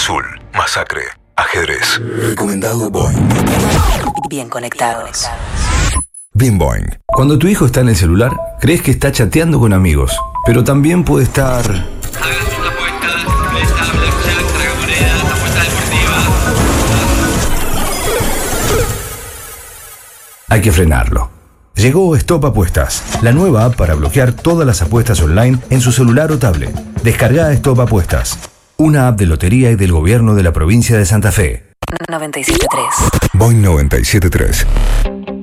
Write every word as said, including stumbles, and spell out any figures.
Azul, Masacre, Ajedrez. Recomendado Boing. Bien conectados. Bien Boing. Cuando tu hijo está en el celular, crees que está chateando con amigos, pero también puede estar... Hagan sus apuestas, mesa, blackjack, tragamonedas, apuestas deportivas. Hay que frenarlo. Llegó Stop Apuestas, la nueva app para bloquear todas las apuestas online en su celular o tablet. Descarga Stop Apuestas, una app de lotería y del gobierno de la provincia de Santa Fe. noventa y siete punto tres. Boing noventa y siete punto tres.